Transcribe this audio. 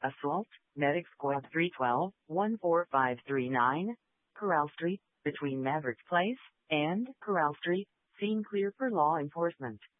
Assault, Medic Squad 312-14539, Corral Street, between Maverick Place and Corral Street, scene clear for law enforcement.